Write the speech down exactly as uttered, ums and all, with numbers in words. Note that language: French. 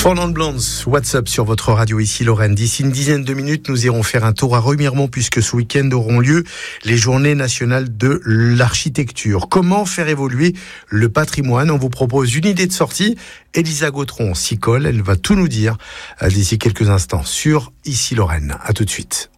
Four Non Blondes, WhatsApp sur votre radio ici Lorraine. D'ici une dizaine de minutes, nous irons faire un tour à Remiremont puisque ce week-end auront lieu les journées nationales de l'architecture. Comment faire évoluer le patrimoine? On vous propose une idée de sortie. Elisa Gautron s'y colle, elle va tout nous dire d'ici quelques instants sur ici Lorraine. À tout de suite.